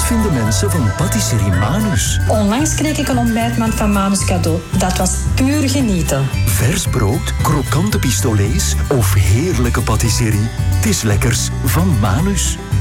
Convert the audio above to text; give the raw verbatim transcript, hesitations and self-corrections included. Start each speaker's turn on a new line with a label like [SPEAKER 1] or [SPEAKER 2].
[SPEAKER 1] vinden mensen van Patisserie Manus.
[SPEAKER 2] Onlangs kreeg ik een ontbijtmand van Manus cadeau. Dat was puur genieten.
[SPEAKER 1] Vers brood, krokante pistolets of heerlijke patisserie. Het is lekkers van Manus.